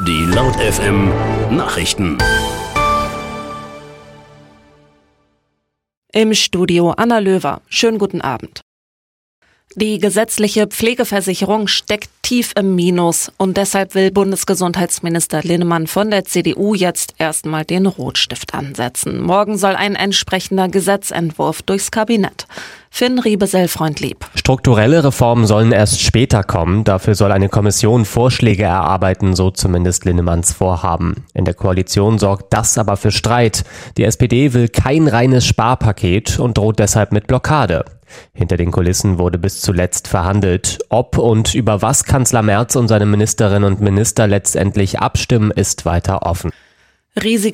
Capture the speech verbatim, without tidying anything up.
Die Laut F M Nachrichten. Im Studio Anna Löwer. Schönen guten Abend. Die gesetzliche Pflegeversicherung steckt tief im Minus und deshalb will Bundesgesundheitsminister Linnemann von der C D U jetzt erstmal den Rotstift ansetzen. Morgen soll ein entsprechender Gesetzentwurf durchs Kabinett. Finn Riebesell-Freundlieb. Strukturelle Reformen sollen erst später kommen. Dafür soll eine Kommission Vorschläge erarbeiten, so zumindest Linnemanns Vorhaben. In der Koalition sorgt das aber für Streit. Die S P D will kein reines Sparpaket und droht deshalb mit Blockade. Hinter den Kulissen wurde bis zuletzt verhandelt. Ob und über was Kanzler Merz und seine Ministerinnen und Minister letztendlich abstimmen, ist weiter offen. Riesige